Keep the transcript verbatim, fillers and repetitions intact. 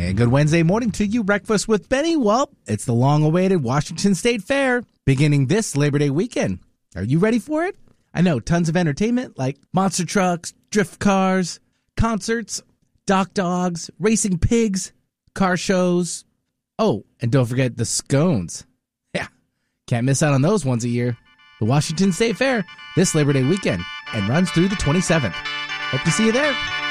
And good Wednesday morning to you, Breakfast with Benny. Well, it's the long-awaited Washington State Fair beginning this Labor Day weekend. Are you ready for it? I know, tons of entertainment like monster trucks, drift cars, concerts, dock dogs, racing pigs, car shows. Oh, and don't forget the scones. Yeah, can't miss out on those once a year. The Washington State Fair this Labor Day weekend and runs through the twenty-seventh. Hope to see you there.